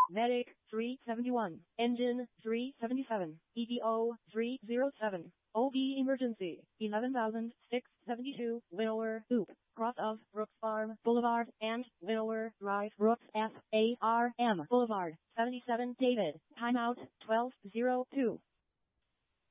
Medic 371, Engine 377, EDO 307, OB Emergency 11,672, Winnower Loop, cross of Brooks Farm Boulevard and Winnower Drive, Brooks FARM Boulevard, 77 David, timeout 12:02.